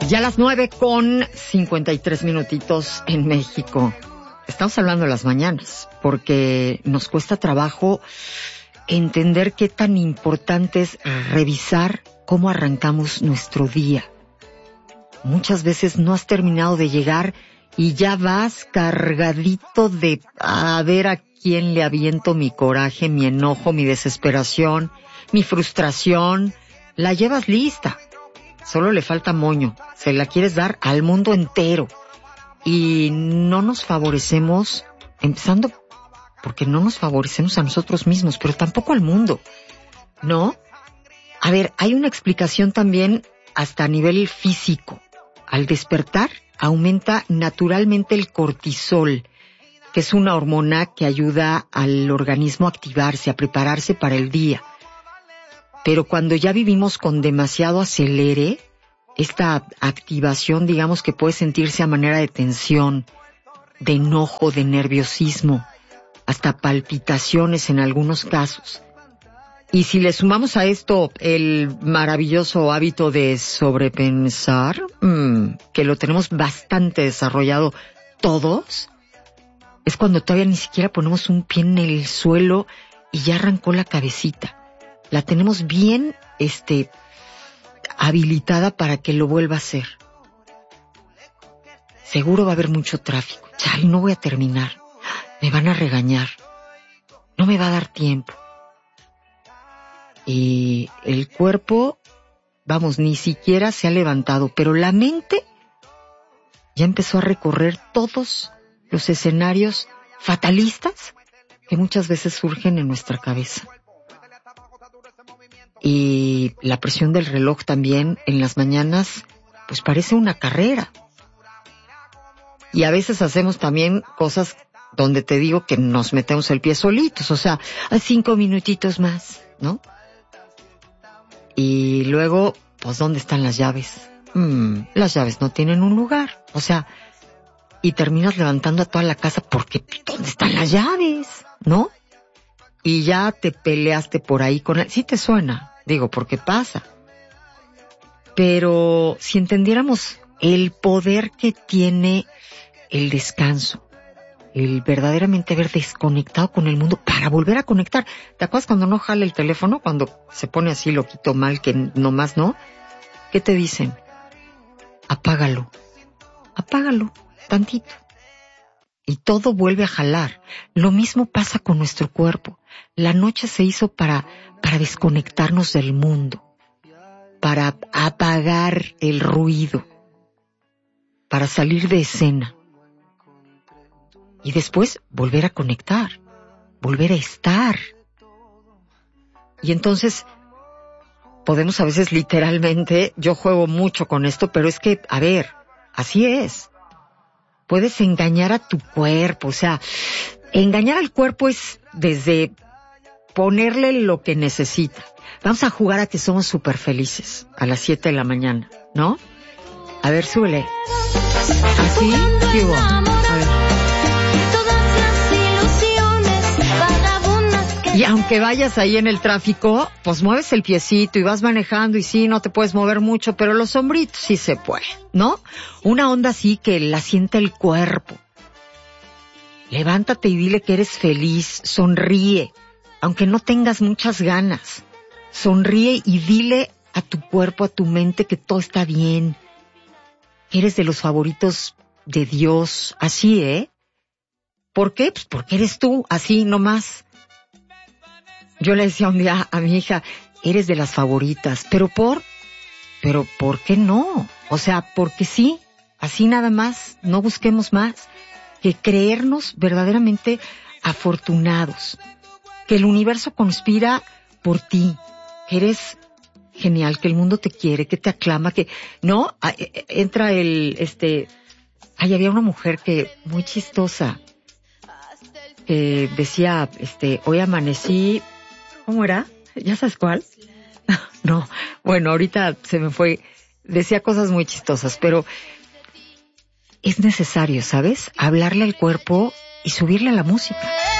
Ya las 9:53 minutitos en México. Estamos hablando de las mañanas, porque nos cuesta trabajo entender qué tan importante es revisar cómo arrancamos nuestro día. Muchas veces no has terminado de llegar y ya vas cargadito de a ver a quién le aviento mi coraje, mi enojo, mi desesperación, mi frustración. La llevas lista. Solo le falta moño. Se la quieres dar al mundo entero. Y no nos favorecemos, empezando porque no nos favorecemos a nosotros mismos, pero tampoco al mundo, ¿no? A ver, hay una explicación también hasta a nivel físico. Al despertar, aumenta naturalmente el cortisol, que es una hormona que ayuda al organismo a activarse, a prepararse para el día. Pero cuando ya vivimos con demasiado acelere, esta activación, digamos que puede sentirse a manera de tensión, de enojo, de nerviosismo, hasta palpitaciones en algunos casos. Y si le sumamos a esto el maravilloso hábito de sobrepensar, que lo tenemos bastante desarrollado todos, es cuando todavía ni siquiera ponemos un pie en el suelo y ya arrancó la cabecita. La tenemos bien, habilitada para que lo vuelva a hacer. Seguro va a haber mucho tráfico. Chale, no voy a terminar. Me van a regañar. No me va a dar tiempo. Y el cuerpo, vamos, ni siquiera se ha levantado, pero la mente ya empezó a recorrer todos los escenarios fatalistas que muchas veces surgen en nuestra cabeza. Y la presión del reloj también en las mañanas, pues parece una carrera. Y a veces hacemos también cosas donde te digo que nos metemos el pie solitos, o sea, a 5 minutitos más, ¿no? Y luego, pues, ¿dónde están las llaves? Las llaves no tienen un lugar, o sea, y terminas levantando a toda la casa porque, ¿dónde están las llaves? ¿No? Y ya te peleaste por ahí con él. Sí te suena, digo, porque pasa. Pero si entendiéramos el poder que tiene el descanso, el verdaderamente haber desconectado con el mundo para volver a conectar. ¿Te acuerdas cuando no jala el teléfono? Cuando se pone así loquito mal, que nomás no. ¿Qué te dicen? Apágalo. Apágalo, tantito. Y todo vuelve a jalar. Lo mismo pasa con nuestro cuerpo. La noche se hizo para desconectarnos del mundo, para apagar el ruido, para salir de escena. Y después volver a conectar, volver a estar. Y entonces podemos a veces literalmente, yo juego mucho con esto, pero es que, a ver, así es. Puedes engañar a tu cuerpo, o sea, engañar al cuerpo es desde ponerle lo que necesita. Vamos a jugar a que somos súper felices a las 7 de la mañana, ¿no? A ver, súbele. ¿Así? ¿Qué hubo? A ver. Y aunque vayas ahí en el tráfico, pues mueves el piecito y vas manejando y sí, no te puedes mover mucho, pero los hombritos sí se puede, ¿no? Una onda así que la siente el cuerpo. Levántate y dile que eres feliz, sonríe, aunque no tengas muchas ganas. Sonríe y dile a tu cuerpo, a tu mente que todo está bien, que eres de los favoritos de Dios, así, ¿eh? ¿Por qué? Pues porque eres tú, así nomás. Yo le decía un día a mi hija, eres de las favoritas, pero ¿por qué no? O sea, porque sí, así nada más, no busquemos más, que creernos verdaderamente afortunados, que el universo conspira por ti, que eres genial, que el mundo te quiere, que te aclama, que, no, entra había una mujer que, muy chistosa, que decía, hoy amanecí, ¿cómo era? ¿Ya sabes cuál? No, bueno, ahorita se me fue. Decía cosas muy chistosas, pero es necesario, ¿sabes? Hablarle al cuerpo y subirle a la música.